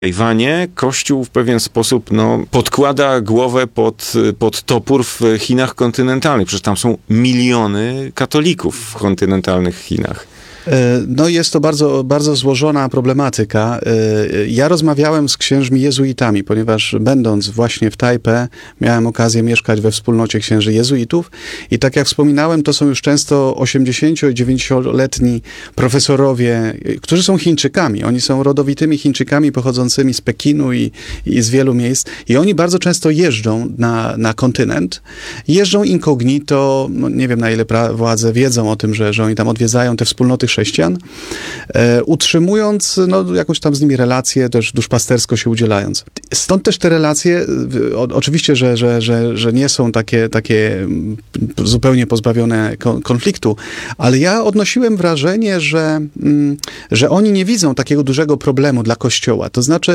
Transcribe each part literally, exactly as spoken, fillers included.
Tajwanie Kościół w pewien sposób no, podkłada głowę pod, pod topór w Chinach kontynentalnych. Przecież tam są miliony katolików w kontynentalnych Chinach. No jest to bardzo, bardzo złożona problematyka. Ja rozmawiałem z księżmi jezuitami, ponieważ będąc właśnie w Tajpe miałem okazję mieszkać we wspólnocie księży jezuitów i tak jak wspominałem, to są już często osiemdziesięcio- i dziewięćdziesięcioletni profesorowie, którzy są Chińczykami. Oni są rodowitymi Chińczykami pochodzącymi z Pekinu i, i z wielu miejsc i oni bardzo często jeżdżą na, na kontynent. Jeżdżą incognito, no nie wiem na ile pra- władze wiedzą o tym, że, że oni tam odwiedzają te wspólnoty chrześcijan, e, utrzymując no, jakąś tam z nimi relację, też duszpastersko się udzielając. Stąd też te relacje, o, oczywiście, że, że, że, że nie są takie, takie zupełnie pozbawione kon, konfliktu, ale ja odnosiłem wrażenie, że, mm, że oni nie widzą takiego dużego problemu dla Kościoła. To znaczy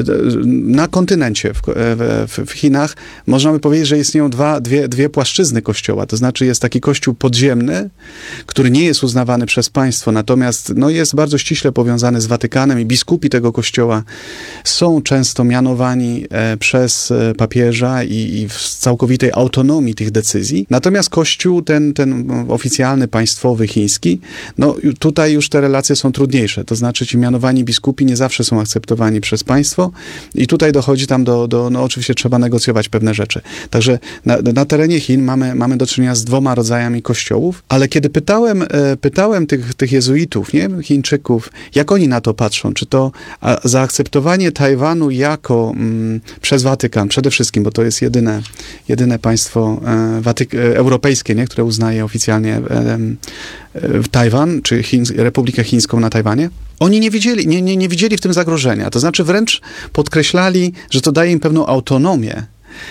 na kontynencie w, w, w Chinach można by powiedzieć, że istnieją dwa, dwie, dwie płaszczyzny Kościoła. To znaczy jest taki Kościół podziemny, który nie jest uznawany przez państwo, natomiast no, jest bardzo ściśle powiązany z Watykanem i biskupi tego kościoła są często mianowani e, przez e, papieża i, i w całkowitej autonomii tych decyzji. Natomiast kościół ten, ten oficjalny, państwowy, chiński, no tutaj już te relacje są trudniejsze. To znaczy ci mianowani biskupi nie zawsze są akceptowani przez państwo i tutaj dochodzi tam do, do no oczywiście trzeba negocjować pewne rzeczy. Także na, na terenie Chin mamy, mamy do czynienia z dwoma rodzajami kościołów, ale kiedy pytałem, e, pytałem tych, tych jezuitów, nie? Chińczyków, jak oni na to patrzą? Czy to a, zaakceptowanie Tajwanu jako mm, przez Watykan, przede wszystkim, bo to jest jedyne, jedyne państwo e, Watyk- e, europejskie, nie? Które uznaje oficjalnie e, e, Tajwan, czy Chin, Republikę Chińską na Tajwanie, oni nie widzieli, nie, nie, nie widzieli w tym zagrożenia. To znaczy wręcz podkreślali, że to daje im pewną autonomię,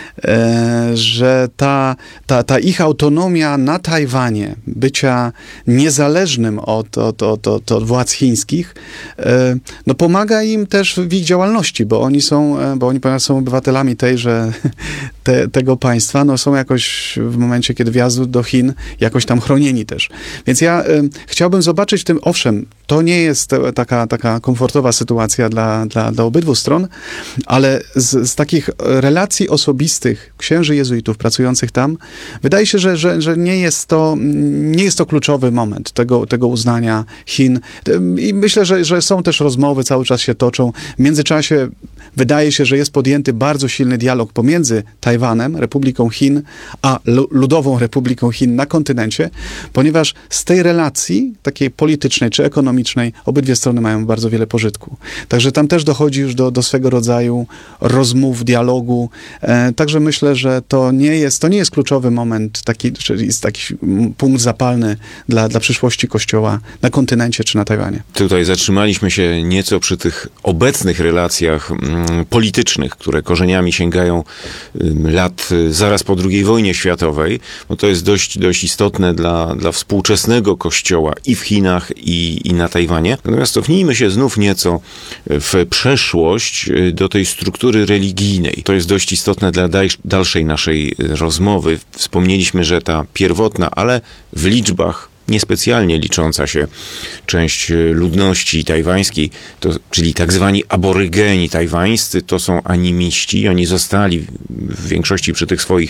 E, że ta, ta, ta ich autonomia na Tajwanie, bycia niezależnym od, od, od, od, od władz chińskich, e, no pomaga im też w ich działalności, bo oni są, bo oni ponieważ są obywatelami tejże, te, tego państwa, no są jakoś w momencie, kiedy wjazdu do Chin, jakoś tam chronieni też. Więc ja e, chciałbym zobaczyć w tym, owszem, to nie jest taka, taka komfortowa sytuacja dla, dla, dla obydwu stron, ale z, z takich relacji osobistych księży jezuitów pracujących tam, wydaje się, że, że, że nie jest to, nie jest to kluczowy moment tego, tego uznania Chin. I myślę, że, że są też rozmowy, cały czas się toczą. W międzyczasie wydaje się, że jest podjęty bardzo silny dialog pomiędzy Tajwanem, Republiką Chin, a Ludową Republiką Chin na kontynencie, ponieważ z tej relacji, takiej politycznej czy ekonomicznej, obydwie strony mają bardzo wiele pożytku. Także tam też dochodzi już do, do swego rodzaju rozmów, dialogu. E, także myślę, że to nie jest, to nie jest kluczowy moment, taki, czyli jest taki punkt zapalny dla, dla przyszłości Kościoła na kontynencie czy na Tajwanie. Tutaj zatrzymaliśmy się nieco przy tych obecnych relacjach mm, politycznych, które korzeniami sięgają mm, lat zaraz po drugiej wojnie światowej, bo to jest dość, dość istotne dla, dla współczesnego Kościoła i w Chinach, i, i na Tajwanie. Natomiast cofnijmy się znów nieco w przeszłość do tej struktury religijnej. To jest dość istotne dla dalszej naszej rozmowy. Wspomnieliśmy, że ta pierwotna, ale w liczbach niespecjalnie licząca się część ludności tajwańskiej, to, czyli tak zwani aborygeni tajwańscy, to są animiści. Oni zostali w większości przy tych swoich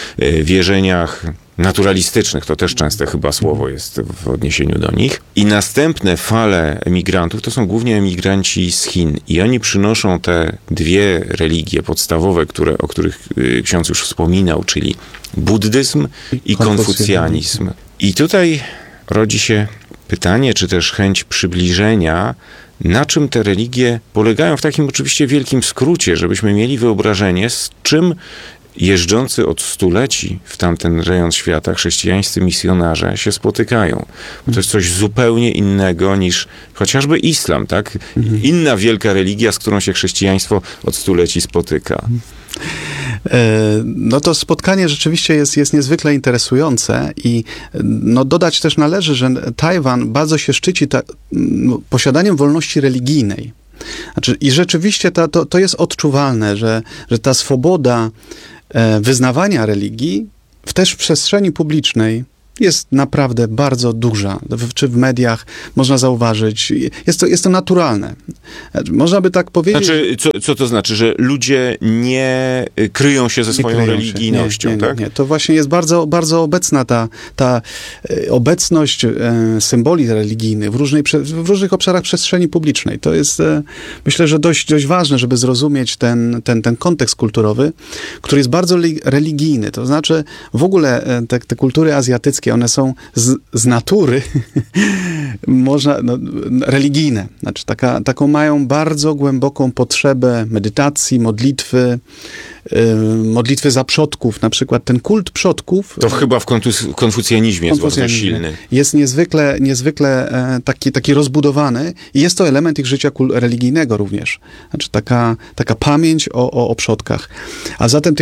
wierzeniach naturalistycznych, to też częste chyba słowo jest w odniesieniu do nich. I następne fale emigrantów to są głównie emigranci z Chin. I oni przynoszą te dwie religie podstawowe, które, o których ksiądz już wspominał, czyli buddyzm i konfucjanizm. I tutaj rodzi się pytanie, czy też chęć przybliżenia, na czym te religie polegają w takim oczywiście wielkim skrócie, żebyśmy mieli wyobrażenie, z czym jeżdżący od stuleci w tamten rejon świata chrześcijańscy misjonarze się spotykają. Bo to jest coś zupełnie innego niż chociażby islam, tak? Inna wielka religia, z którą się chrześcijaństwo od stuleci spotyka. No to spotkanie rzeczywiście jest, jest niezwykle interesujące i no dodać też należy, że Tajwan bardzo się szczyci ta, no, posiadaniem wolności religijnej. Znaczy, i rzeczywiście ta, to, to jest odczuwalne, że, że ta swoboda e, wyznawania religii w też w przestrzeni publicznej jest naprawdę bardzo duża. W, czy w mediach można zauważyć. Jest to, jest to naturalne. Można by tak powiedzieć... Znaczy, co, co to znaczy? Że ludzie nie kryją się ze swoją kryją się. religijnością, nie, nie, tak? Nie, nie. To właśnie jest bardzo, bardzo obecna ta, ta e, obecność e, symboli religijnych w, różnej, prze- w różnych obszarach przestrzeni publicznej. To jest, e, myślę, że dość, dość ważne, żeby zrozumieć ten, ten, ten kontekst kulturowy, który jest bardzo li- religijny. To znaczy w ogóle e, te, te kultury azjatyckie, one są z, z natury można, no, religijne. Znaczy taka, taką mają bardzo głęboką potrzebę medytacji, modlitwy, yy, modlitwy za przodków. Na przykład ten kult przodków... To chyba w kontus- konfucjanizmie jest bardzo silny. Jest niezwykle, niezwykle e, taki, taki rozbudowany i jest to element ich życia kul- religijnego również. Znaczy taka, taka pamięć o, o, o przodkach. A zatem